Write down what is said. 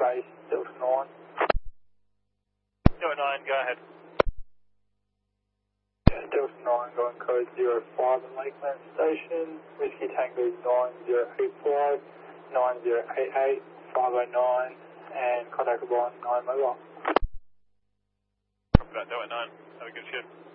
base, Delta 9. Delta 9, go ahead. Delta 9 going code 05 in Lakeland Station, Whiskey Tango 9085, 9088, 509, and contact line 9 mobile. Copy that, Delta 9. Have a good shift.